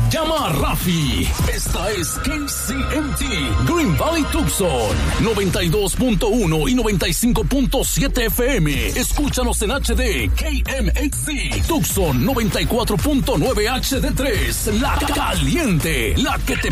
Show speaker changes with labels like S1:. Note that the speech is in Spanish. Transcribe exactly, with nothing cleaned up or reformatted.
S1: Llama a Rafi. Esta es K C M T Green Valley Tucson noventa y dos punto uno y noventa y cinco punto siete F M. Escúchanos en H D K M X D Tucson noventa y cuatro punto nueve H D tres. La Caliente, la que te